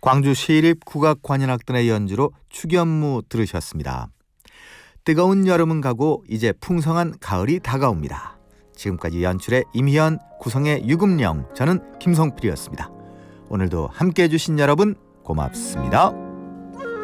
광주 시립국악관현악단의 연주로 축연무 들으셨습니다. 뜨거운 여름은 가고 이제 풍성한 가을이 다가옵니다. 지금까지 연출의 임희연, 구성의 유금령, 저는 김성필이었습니다. 오늘도 함께해 주신 여러분 고맙습니다.